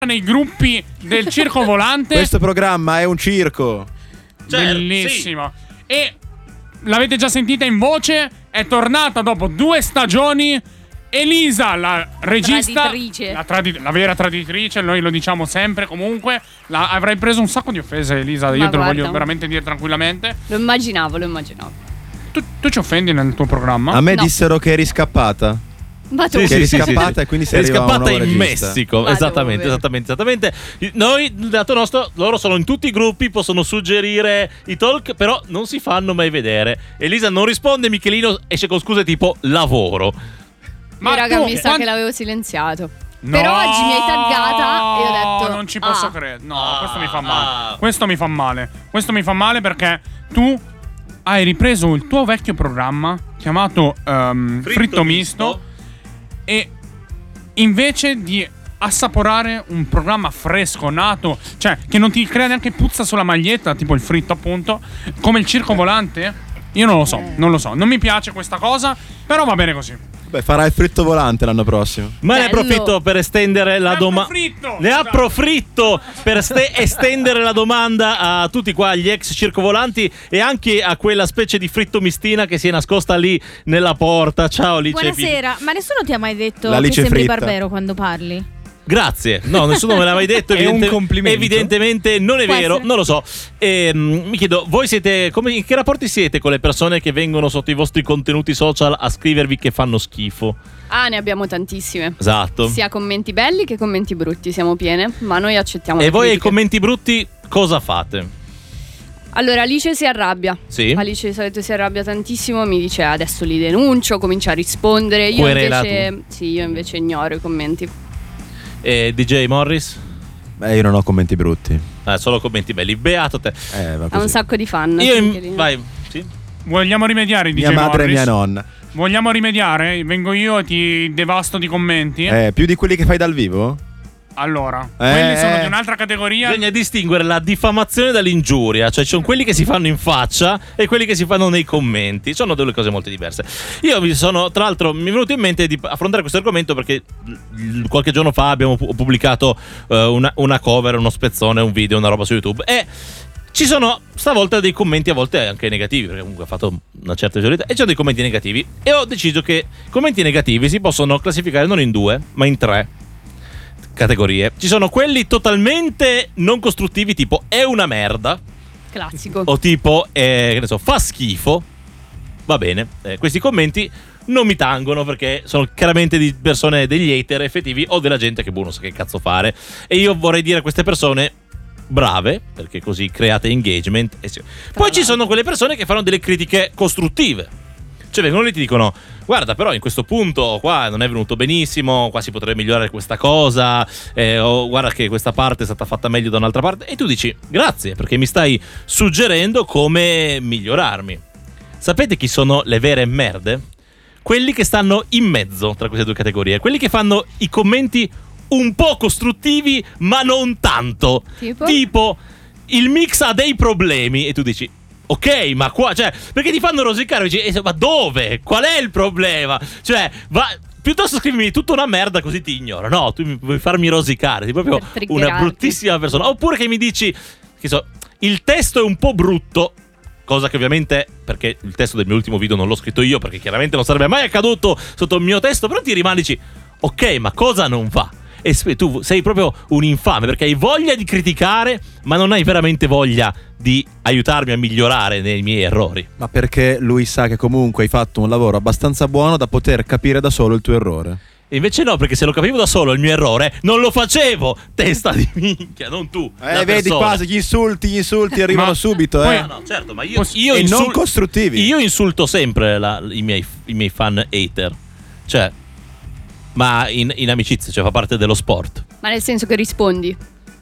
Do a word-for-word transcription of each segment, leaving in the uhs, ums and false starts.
nei gruppi del Circo Volante. Questo programma è un circo. Bellissimo. Sì. E l'avete già sentita in voce, è tornata dopo due stagioni Elisa, la regista, traditrice. La, tradi- la vera traditrice, noi lo diciamo sempre. Comunque la- avrei preso un sacco di offese, Elisa. Ma io te lo guarda, voglio veramente dire tranquillamente. Lo immaginavo, lo immaginavo. Tu, tu ci offendi nel tuo programma? A me No. dissero che eri scappata. Ma tu Che Sì, eri sì, sì, scappata sì. e quindi Sei sei arrivata scappata a un in nuovo regista. Messico. Ma Esattamente, dove? esattamente, esattamente. Noi, dal lato nostro, loro sono in tutti i gruppi, possono suggerire i talk, però non si fanno mai vedere. Elisa non risponde, Michelino esce con scuse tipo lavoro. Ma raga, tu, mi sa quando- che l'avevo silenziato. No, Però oggi mi hai taggata e ho detto non ci posso ah. credere. No, Ah, questo mi fa male. ah. Questo mi fa male. Questo mi fa male perché tu hai ripreso il tuo vecchio programma chiamato ehm, Fritto Fritto, Misto. Misto e invece di assaporare un programma fresco, nato, cioè che non ti crea neanche puzza sulla maglietta, tipo il fritto appunto, come il Circo Volante, io non lo so, non lo so. Non mi piace questa cosa, però va bene così. Beh, farà il fritto volante l'anno prossimo. Ma ne Bello. approfitto per estendere la Ne domanda. approfitto, Ne scusate. approfitto per ste- estendere la domanda a tutti qua, gli ex circovolanti e anche a quella specie di fritto mistina che si è nascosta lì nella porta. Ciao Alice. Buonasera, ma nessuno ti ha mai detto La che Alice sembri fritta. Barbero quando parli? Grazie. No, nessuno me l'ha mai detto. È un complimento. Evidentemente non è Può vero, essere. non lo so. Ehm, mi chiedo, voi siete come, in che rapporti siete con le persone che vengono sotto i vostri contenuti social a scrivervi che fanno schifo? Ah, ne abbiamo tantissime. Esatto. Sia commenti belli che commenti brutti, siamo piene, ma noi accettiamo E le voi ai critiche. commenti brutti cosa fate? Allora, Alice si arrabbia. Sì. Alice di solito si arrabbia tantissimo, mi dice adesso li denuncio, comincia a rispondere. Io Querela invece sì, io invece ignoro i commenti. E D J Morris? Beh, io non ho commenti brutti. Eh, solo commenti belli. Beato te. Eh, va Ha così. un sacco di fan. Io in- Michelino. vai. Sì. Vogliamo rimediare, D J Mia madre e Morris? mia nonna. Vogliamo rimediare? Vengo io e ti devasto di commenti. Eh, più di quelli che fai dal vivo? Allora, Eh, quelli sono eh. di un'altra categoria. Bisogna distinguere la diffamazione dall'ingiuria. Cioè, ci sono quelli che si fanno in faccia e quelli che si fanno nei commenti. Sono delle cose molto diverse. Io mi sono, tra l'altro, mi è venuto in mente di affrontare questo argomento perché l- qualche giorno fa abbiamo pu- pubblicato eh, una, una cover, uno spezzone, un video, una roba su YouTube. E ci sono stavolta dei commenti, a volte anche negativi, perché comunque ha fatto una certa visualità. E ci sono dei commenti negativi. E ho deciso che i commenti negativi si possono classificare non in due, ma in tre categorie. Ci sono quelli totalmente non costruttivi, tipo è una merda, Classico. o tipo eh, che ne so, fa schifo. Va bene, eh, questi commenti non mi tangono perché sono chiaramente di persone, degli hater effettivi o della gente che boh, non sa che cazzo fare. E io vorrei dire a queste persone brave, perché così create engagement. E sì. Poi ci sono quelle persone che fanno delle critiche costruttive. Cioè vengono lì e ti dicono: guarda, però in questo punto qua non è venuto benissimo, qua si potrebbe migliorare questa cosa, eh, o guarda che questa parte è stata fatta meglio da un'altra parte. E tu dici grazie, perché mi stai suggerendo come migliorarmi. Sapete chi sono le vere merde? Quelli che stanno in mezzo tra queste due categorie, quelli che fanno i commenti un po' costruttivi ma non tanto. Tipo? Tipo il mix ha dei problemi e tu dici ok, ma qua, cioè, perché ti fanno rosicare? Dici, eh, ma dove? Qual è il problema? Cioè, va, piuttosto scrivimi tutta una merda così ti ignoro. No, tu mi- vuoi farmi rosicare, sei proprio Per triggerarti. una bruttissima persona. Oppure che mi dici, che so, il testo è un po' brutto. Cosa che ovviamente, perché il testo del mio ultimo video non l'ho scritto io, perché chiaramente non sarebbe mai accaduto sotto il mio testo. Però ti rimani e dici, ok, ma cosa non va? E sp- tu sei proprio un infame perché hai voglia di criticare, ma non hai veramente voglia di aiutarmi a migliorare nei miei errori. Ma perché lui sa che comunque hai fatto un lavoro abbastanza buono da poter capire da solo il tuo errore. E invece no, perché se lo capivo da solo il mio errore, non lo facevo. Testa di minchia, non tu. Eh, la vedi persona. qua, gli insulti, gli insulti arrivano Ma subito, poi- eh. No, no, certo, ma io, Posso- io e insul- non costruttivi. Io insulto sempre la- i, miei, i miei fan hater. Cioè, ma in, in amicizia, cioè fa parte dello sport. Ma nel senso che rispondi.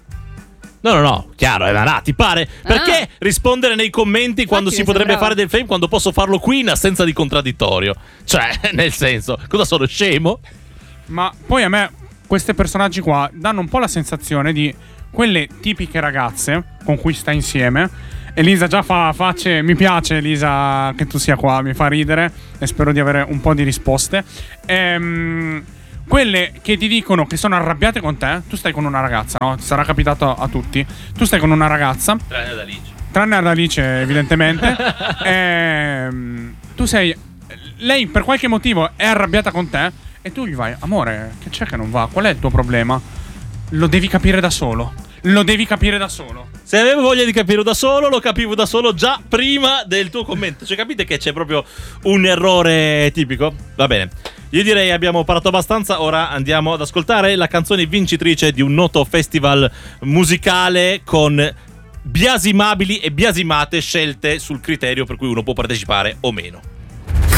No, no, no, chiaro, eh, ma no, ti pare? Perché Ah. rispondere nei commenti quando Infatti si mi potrebbe sembrava. fare del fame quando posso farlo qui in assenza di contraddittorio? Cioè, nel senso, cosa sono, scemo? Ma poi a me questi personaggi qua danno un po' la sensazione di quelle tipiche ragazze con cui sta insieme. Elisa già fa facce. Mi piace, Elisa, che tu sia qua, mi fa ridere e spero di avere un po' di risposte. Ehm, quelle che ti dicono che sono arrabbiate con te. Tu stai con una ragazza, no? Sarà capitato a tutti. Tu stai con una ragazza, Tranne ad Alice. tranne ad Alice evidentemente. Ehm, tu sei, lei per qualche motivo è arrabbiata con te e tu gli vai: amore, che c'è che non va? Qual è il tuo problema? Lo devi capire da solo. Lo devi capire da solo. Se avevo voglia di capirlo da solo, lo capivo da solo già prima del tuo commento. Cioè, capite che c'è proprio un errore tipico? Va bene. Io direi abbiamo parlato abbastanza. Ora andiamo ad ascoltare la canzone vincitrice di un noto festival musicale con biasimabili e biasimate scelte sul criterio per cui uno può partecipare o meno.